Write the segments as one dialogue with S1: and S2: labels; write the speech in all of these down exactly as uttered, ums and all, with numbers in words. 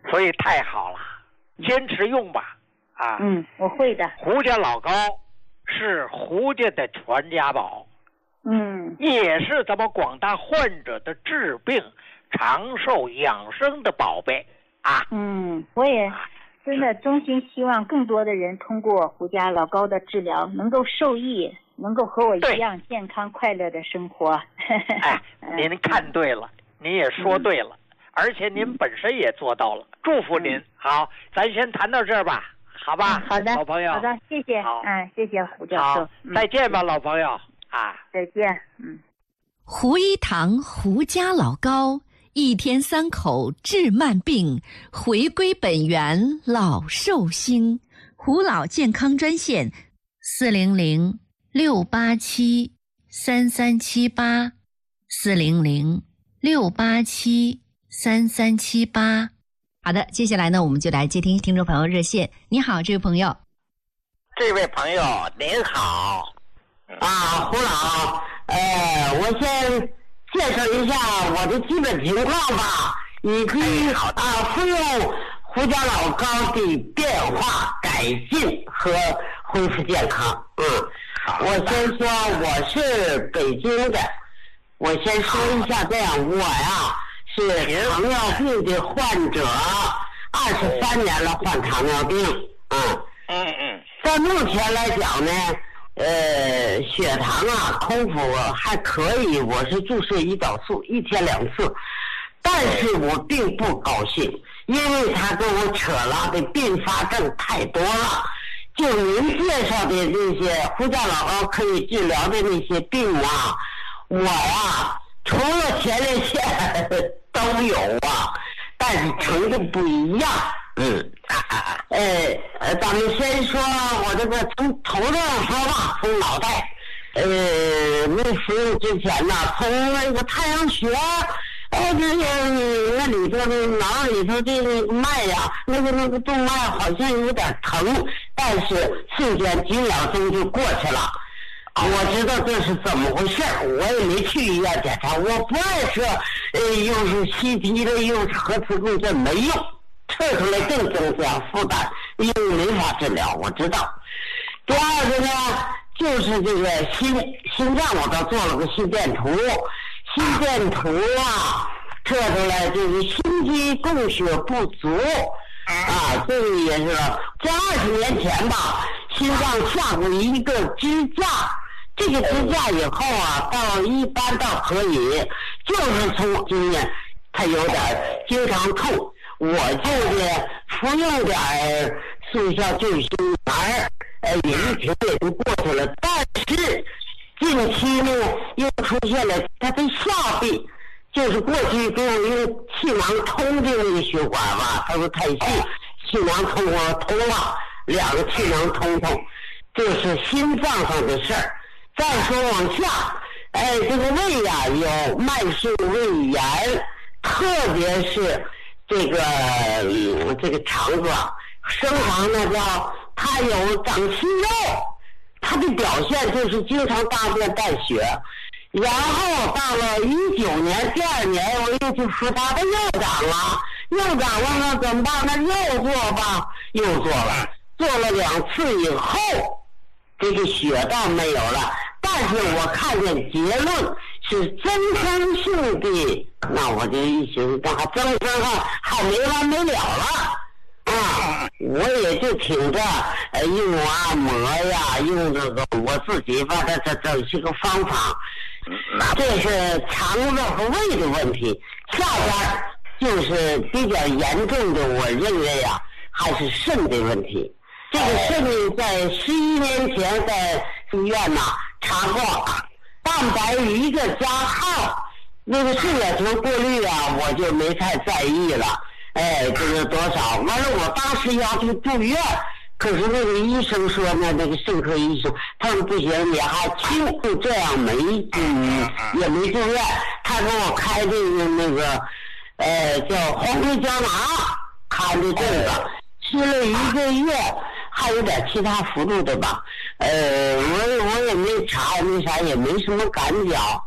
S1: 所以太好了，坚持用吧。啊，
S2: 嗯，我会的。
S1: 胡家老高是胡家的传家宝，
S2: 嗯，
S1: 也是咱们广大患者的治病、长寿、养生的宝贝啊。
S2: 嗯，我也真的衷心希望更多的人通过胡家老高的治疗能够受益，能够和我一样健康快乐的生活。
S1: 哎，您看对了，您也说对了，嗯、而且您本身也做到了，祝福您。嗯、好，咱先谈到这儿吧。好吧、
S2: 嗯，好的，
S1: 老朋友，
S2: 好的，谢谢，嗯，谢谢胡教授，
S1: 嗯、再见吧，老朋友啊，
S2: 再见，嗯。
S3: 胡一堂胡家老高，一天三口治慢病，回归本源老寿星。胡老健康专线：四零零六八七三三七八，四零零六八七三三七八。好的，接下来呢，我们就来接听听众朋友热线。你好，这位朋友。
S1: 这位朋友您好，
S4: 啊，胡老，呃，我先介绍一下我的基本情况吧，以及、哎、啊服用胡家老高的变化、改进和恢复健康。嗯，我先说我是北京的，我先说一下这样，我呀。是糖尿病的患者，二十三年了，患糖尿病。嗯
S1: 嗯嗯，
S4: 在目前来讲呢，呃，血糖啊空腹还可以，我是注射胰岛素，一天两次。但是我并不高兴，因为他跟我扯了的并发症太多了。就您介绍的那些胡家老高可以治疗的那些病啊，我呀。除了前列腺都有啊，但是程度不一样。嗯，呃，咱们先说我这个从头上说吧，从脑袋，呃，没服用之前呢，从那个太阳穴，哎，这个那里头的脑里头的那个脉呀，那个那个动脉好像有点疼，但是瞬间几秒钟就过去了。我知道这是怎么回事，我也没去医院检查，我不爱说，呃，又是 C T 的，又是核磁共振，没用，测出来更增加负担，因为没法治疗，我知道。第二个呢，就是这个心心脏，我倒做了个心电图，心电图啊，测出来就是心肌供血不足，啊，这个也是在二十年前吧，心脏下过一个支架。这个支架以后啊，到一般倒可以，就是从经验，它有点经常痛，我就是服用点速效救心丸，呃，也一停也就过去了。但是近期呢，又出现了它的下臂，就是过去给我用气囊通的那个血管吧，它说太细，气囊通我通了，两个气囊通通，这是心脏上的事儿。再说往下，哎，这个胃呀、啊、有慢性胃炎，特别是这个、嗯、这个肠子啊，生肠呢叫它有长息肉，它的表现就是经常大便带血。然后到了一九年第二年，我又去服它的又长了，又长了那怎么办？那又做吧，又做了，做了两次以后，这个血倒没有了。但是我看见结论是增生性的，那我就一寻思，增生啊，还没完没了了啊！我也就挺着，呃，用按摩呀，用这个我自己把它这整些个方法，这是肠子和胃的问题。下边就是比较严重的，我认为啊，还是肾的问题。这个肾在十一年前在医院呐查过，蛋白一个加号，那个肾小球过滤啊，我就没太在意了。哎，这个多少？完了，我当时要求住院，可是那个医生说呢，那个肾科医生，他说不行，你还轻，就这样没，嗯，也没住院。他给我开这个那个，呃，叫红灰胶囊，开的这个，吃了一个月。还有点其他幅度的吧，呃，我我也没查，没啥，也没什么感觉。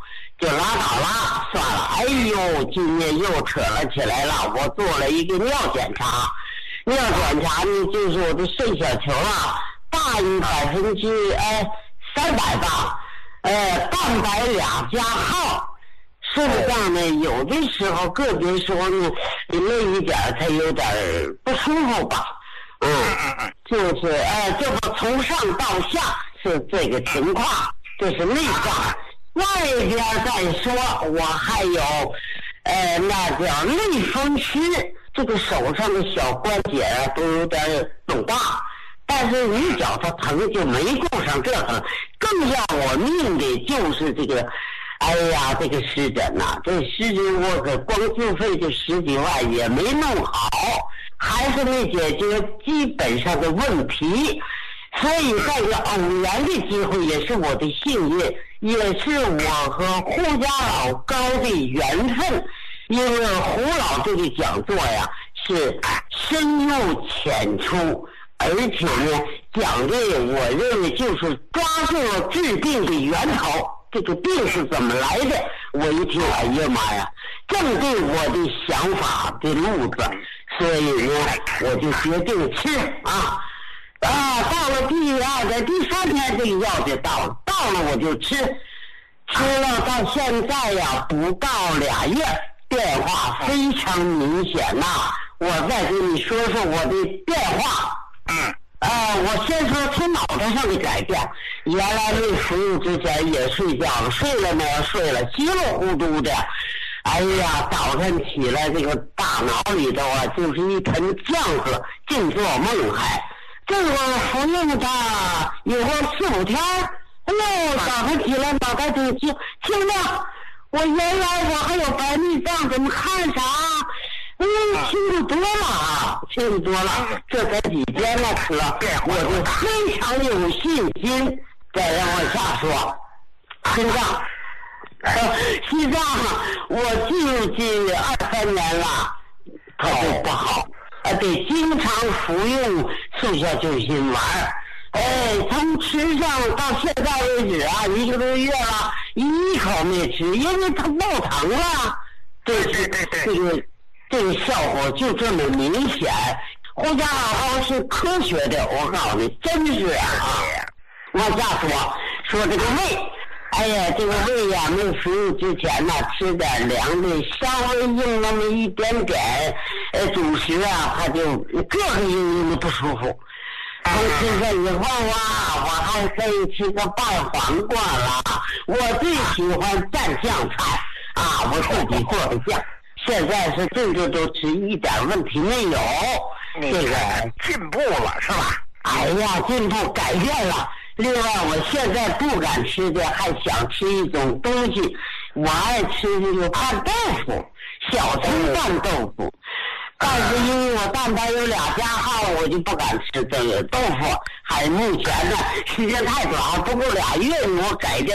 S4: 就拉倒了，算了。哎呦，今天又扯了起来了。我做了一个尿检查，尿检查呢，就是我的肾小球啊，大于百分之哎三百吧，呃，蛋白俩加号。肾脏呢，有的时候个别时候呢，累一点才有点不舒服吧。嗯，就是哎，这不从上到下是这个情况，这是内脏。外边再说，我还有，呃，那叫类风湿，这个手上的小关节啊都有点肿大，但是一脚它疼就没顾上这个，更要我命的就是这个，哎呀，这个湿疹呐、啊，这湿疹我可光自费就十几万也没弄好，还是没解决基本上的问题。所以在这偶然的机会也是我的幸运，也是我和胡家老高的缘分。因为胡老这个讲座呀是深入浅出，而且呢讲的我认为就是抓住了治病的源头，这个病是怎么来的。我一听，哎呀妈呀，正对我的想法的路子，所以呢我就决定吃啊。啊，到了第二天、第三天，这个药就到了，到了我就吃，吃了到现在呀，不到俩月，变化非常明显呐、啊。我再给你说说我的变化。嗯。呃，我先说从脑袋上的改变。原来没服用之前也睡觉了，睡了呢睡了，稀里糊涂的。哎呀，早晨起来这个大脑里头啊，就是一盆浆子，净做梦还。这个服用它有个四五天，哎呦，早上起来脑袋就清清亮。我原来我还有白内障，怎么看啥？哎呦，清楚多了啊，清楚多了。这才几天呢，吃了，我就非常有信心。再让我下说，心脏，呃，心脏，我进入这二三年了，它就不好。呃，得经常服用速效救心丸。哎，从吃上到现在为止啊，一个多月了，一口没吃，因为它不疼了。这是这个这个效果就这么明显。胡家老高是科学的，我告诉你，真是啊。往下说说这个胃。哎呀，这个胃呀、啊，没服用之前呢，吃点凉的，稍微硬那么一点点，呃，主食啊，它就各个硬硬的不舒服。从吃这以后啊，我还可以吃个拌黄瓜了。我最喜欢蘸酱菜啊，我自己做的酱，现在是这个都吃一点问题没有。这个
S1: 进步了是吧？
S4: 哎呀，进步改变了。另外，我现在不敢吃的，还想吃一种东西，我爱吃这个拌豆腐，小葱拌豆腐。但是因为我蛋白有俩加号，我就不敢吃这个豆腐。还目前呢，时间太短，不够俩月，我改变。